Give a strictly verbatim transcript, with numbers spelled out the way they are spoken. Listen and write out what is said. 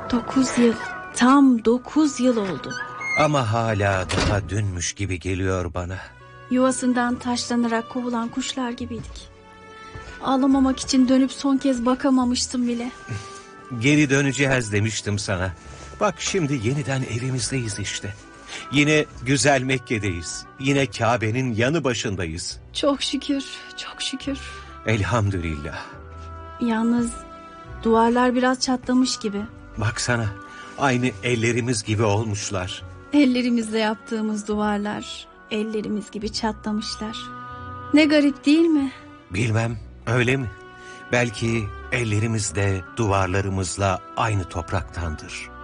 Dokuz yıl. Tam dokuz yıl oldu. Ama hala daha dünmüş gibi geliyor bana. Yuvasından taşlanarak kovulan kuşlar gibiydik. Ağlamamak için dönüp son kez bakamamıştım bile. Geri döneceğiz demiştim sana. Bak şimdi yeniden evimizdeyiz işte. Yine güzel Mekke'deyiz. Yine Kabe'nin yanı başındayız. Çok şükür, çok şükür. Elhamdülillah. Yalnız duvarlar biraz çatlamış gibi. Baksana, aynı ellerimiz gibi olmuşlar. Ellerimizle yaptığımız duvarlar ellerimiz gibi çatlamışlar. Ne garip değil mi? Bilmem, öyle mi? Belki ellerimiz de duvarlarımızla aynı topraktandır.